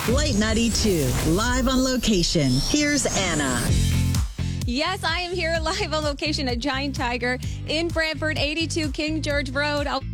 Late 92, live on location. Here's Anna. Yes, I am here live on location at Giant Tiger in Brantford, 82 King George Road. I'll